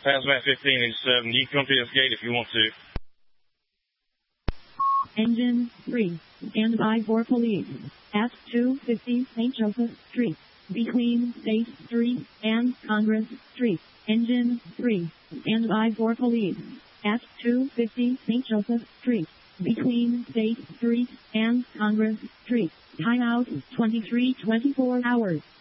Hazmat 15 is 7. You can come to this gate if you want to. Engine 3. Stand by for police. At 250 St. Joseph Street. Between State Street and Congress Street. Engine 3. Stand by for police. At 250 St. Joseph Street. Between State Street and Congress Street. Timeout 23:24 hours.